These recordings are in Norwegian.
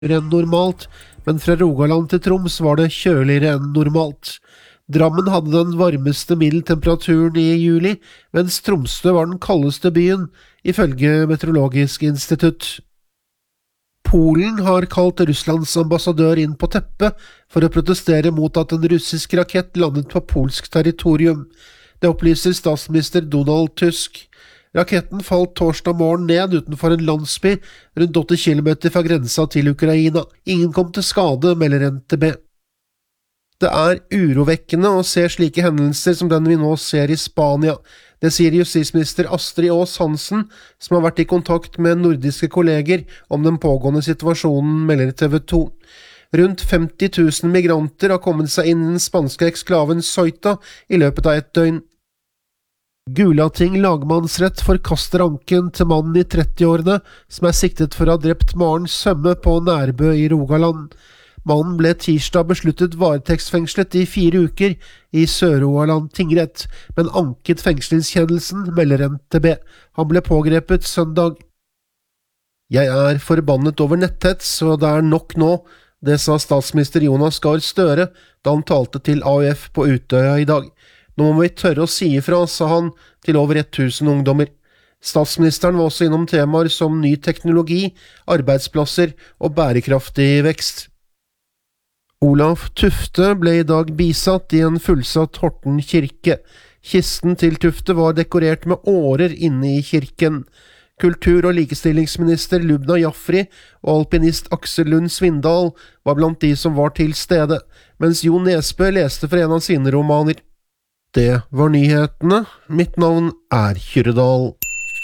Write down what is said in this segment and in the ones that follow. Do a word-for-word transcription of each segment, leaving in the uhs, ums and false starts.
enn normalt, men fra Rogaland til Troms var det kjøligere enn normalt. Drammen hadde den varmeste middeltemperaturen i juli, mens Tromsø var den kaldeste byen, ifølge Meteorologisk institutt. Polen har kalt Russlands ambassadør inn på teppet for å protestere mot at en russisk rakett landet på polsk territorium. Det opplyser statsminister Donald Tusk. Raketten falt torsdag morgen ned utenfor en landsby rundt åtti kilometer fra grensa til Ukraina. Ingen kom til skade, melder N T B. Det er urovekkende å se slike hendelser som den vi nå ser i Spania. Det sier justisminister Astrid Aas Hansen, som har vært i kontakt med nordiske kolleger om den pågående situasjonen, melder T V to. Rundt femti tusen migranter har kommet seg inn i den spanske eksklaven Ceuta i løpet av et døgn. Gulating lagmannsrett forkaster anken til mannen i trettiårene som er siktet for å ha drept Maren Sømme på Nærbø i Rogaland. Mannen ble tirsdag besluttet varetektsfengslet i fire uker i Sør-Rogaland tingrett, men anket fengslingskjennelsen, melder N T B. Han ble pågrepet søndag. Jeg er forbannet over netthets, og det er nok nå, det sa statsminister Jonas Gahr Støre da han talte til A U F på Utøya i dag. Nå må vi tørre å si ifra, sa han til over tusen ungdommer. Statsministeren var også innom temaer som ny teknologi, arbeidsplasser og bærekraftig vekst. Olav Tufte ble i dag bisatt i en fullsatt Horten kirke. Kisten til Tufte var dekorert med årer inne i kirken. Kultur- og likestillingsminister Lubna Jaffri og alpinist Aksel Lund Svindal var blant de som var til stede, mens Jo Nesbø leste fra en av sine romaner. Det var nyhetene. Mitt navn er Kyrredal.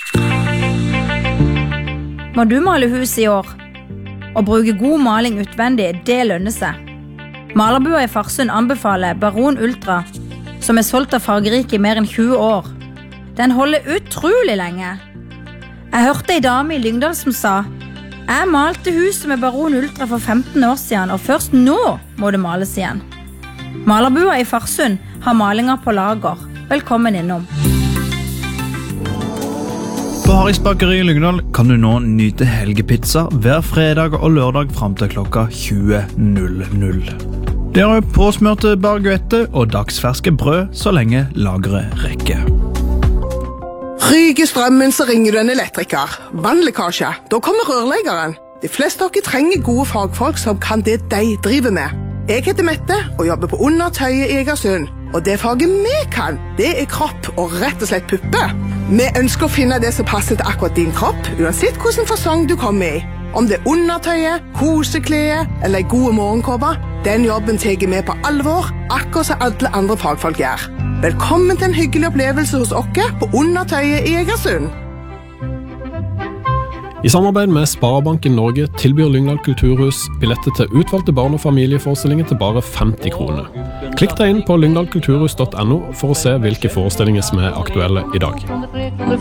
Må du male hus i år? Å bruke god maling utvendig, det lønner seg. Malerbua i Farsund anbefaler Baron Ultra, som er solgt av Fargerike i mer enn tjue år. Den holder utrolig lenge. Jeg hørte en dame i Lyngdal som sa: «Jeg malte huset med Baron Ultra for femten år siden, og først nå må det males igjen.» Malerbua i Farsund har malinger på lager. Velkommen innom. På Harris bakeri i Lyngdal kan du nå nyte helgepizza hver fredag og lørdag frem til klokka tjue null null. Det er påsmørte baguette og dagsferske brød så lenge lageret rekker. Ryker strømmen, så ringer du en elektriker. Vannlekkasje, da kommer rørleggeren. De fleste av dere trenger gode fagfolk som kan det de driver med. Jeg heter Mette og jobber på Undertøyet i Egersund. Og det faget vi kan, det er kropp og rett og slett puppe. Vi ønsker å finne det som passer til akkurat din kropp, uansett hvilken fasong du kommer i. Om det er undertøyet, kosekleet eller gode morgenkåper, den jobben tar vi på alvor, akkurat som alle andre fagfolk gjør. Velkommen til en hyggelig opplevelse hos oss på Undertøyet i Egersund. I samarbeid med Sparebanken Norge tilbyr Lyngdal Kulturhus billetter til utvalgte barn- og familieforestillinger til bare femti kroner. Klikk deg inn på lyngdal kulturhus punktum no for å se hvilke forestillinger som er aktuelle i dag.